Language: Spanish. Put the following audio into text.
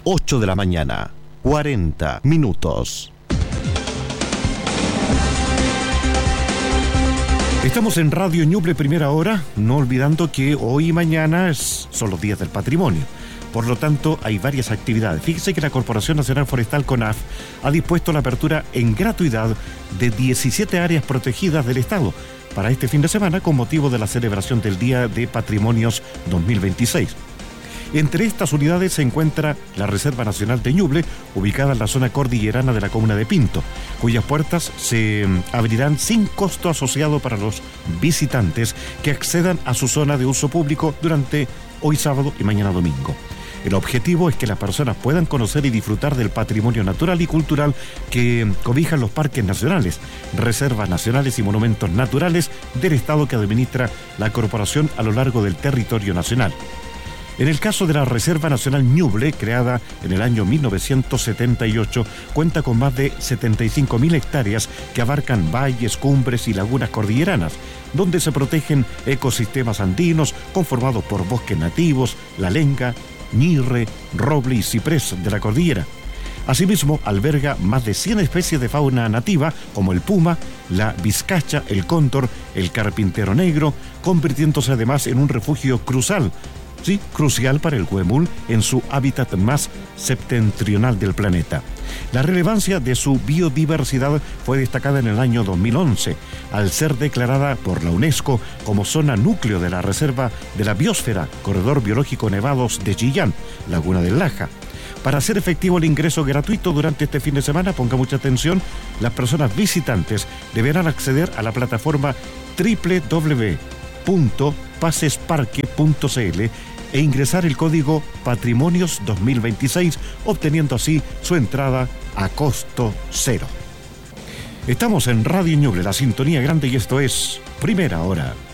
8 de la mañana, 40 minutos. Estamos en Radio Ñuble Primera Hora, no olvidando que hoy y mañana son los días del patrimonio. Por lo tanto, hay varias actividades. Fíjese que la Corporación Nacional Forestal, CONAF, ha dispuesto la apertura en gratuidad de 17 áreas protegidas del Estado para este fin de semana con motivo de la celebración del Día de Patrimonios 2026. Entre estas unidades se encuentra la Reserva Nacional de Ñuble, ubicada en la zona cordillerana de la comuna de Pinto, cuyas puertas se abrirán sin costo asociado para los visitantes que accedan a su zona de uso público durante hoy sábado y mañana domingo. El objetivo es que las personas puedan conocer y disfrutar del patrimonio natural y cultural que cobijan los parques nacionales, reservas nacionales y monumentos naturales del Estado que administra la corporación a lo largo del territorio nacional. En el caso de la Reserva Nacional Ñuble, creada en el año 1978, cuenta con más de 75.000 hectáreas que abarcan valles, cumbres y lagunas cordilleranas, donde se protegen ecosistemas andinos conformados por bosques nativos, la lenga, ñirre, roble y ciprés de la cordillera. Asimismo, alberga más de 100 especies de fauna nativa, como el puma, la vizcacha, el cóndor, el carpintero negro, convirtiéndose además en un refugio crucial para el huemul en su hábitat más septentrional del planeta. La relevancia de su biodiversidad fue destacada en el año 2011, al ser declarada por la UNESCO como zona núcleo de la Reserva de la Biosfera, Corredor Biológico Nevados de Chillán, Laguna del Laja. Para hacer efectivo el ingreso gratuito durante este fin de semana, ponga mucha atención, las personas visitantes deberán acceder a la plataforma www.pasesparque.cl e ingresar el código Patrimonios 2026, obteniendo así su entrada a costo cero. Estamos en Radio Ñuble, la sintonía grande, y esto es Primera Hora.